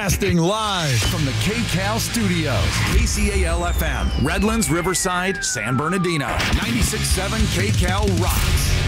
Broadcasting live from the KCAL studios. KCAL FM, Redlands, Riverside, San Bernardino. 96.7 KCAL rocks.